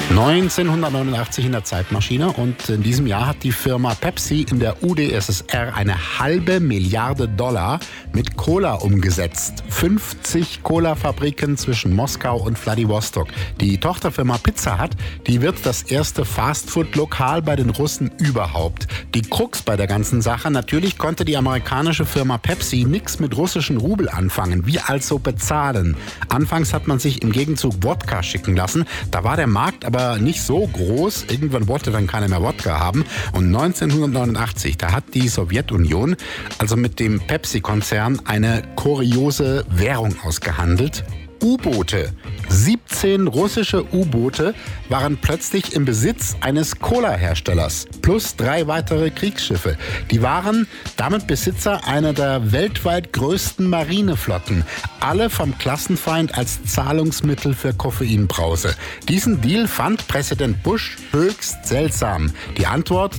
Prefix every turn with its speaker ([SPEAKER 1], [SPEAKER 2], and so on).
[SPEAKER 1] 1989 in der Zeitmaschine und in diesem Jahr hat die Firma Pepsi in der UdSSR eine $500 Milliarden mit Cola umgesetzt. 50 Cola-Fabriken zwischen Moskau und Wladiwostok. Die Tochterfirma Pizza Hut, die wird das erste Fastfood-Lokal bei den Russen überhaupt. Die Krux bei der ganzen Sache: natürlich konnte die amerikanische Firma Pepsi nichts mit russischen Rubel anfangen. Wie also bezahlen? Anfangs hat man sich im Gegenzug Wodka schicken lassen. Da war der Markt aber nicht so groß. Irgendwann wollte dann keiner mehr Wodka haben. Und 1989, da hat die Sowjetunion also mit dem Pepsi-Konzern eine kuriose Währung ausgehandelt. U-Boote. 17 russische U-Boote waren plötzlich im Besitz eines Cola-Herstellers. Plus 3 weitere Kriegsschiffe. Die waren damit Besitzer einer der weltweit größten Marineflotten. Alle vom Klassenfeind als Zahlungsmittel für Koffeinbrause. Diesen Deal fand Präsident Bush höchst seltsam. Die Antwort: